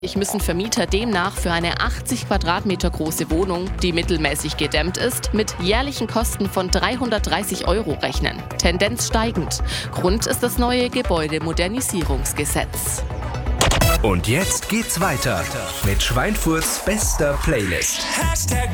Müssen Vermieter demnach für eine 80 Quadratmeter große Wohnung, die mittelmäßig gedämmt ist, mit jährlichen Kosten von 330 € rechnen. Tendenz steigend. Grund ist das neue Gebäudemodernisierungsgesetz. Und jetzt geht's weiter mit Schweinfurts bester Playlist.